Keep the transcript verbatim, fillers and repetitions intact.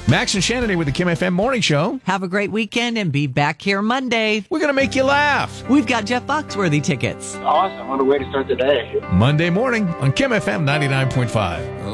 Max and Shannon with the Kim F M Morning Show. Have a great weekend and be back here Monday. We're going to make you laugh. We've got Jeff Foxworthy tickets. Awesome. What a way to start the day. Monday morning on Kim F M ninety-nine point five.